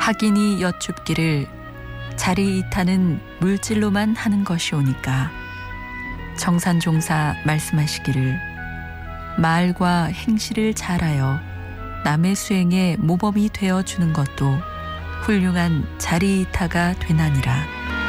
학인이 여쭙기를 자리이타는 물질로만 하는 것이오니까 정산종사 말씀하시기를 말과 행실을 잘하여 남의 수행에 모범이 되어 주는 것도 훌륭한 자리이타가 되나니라.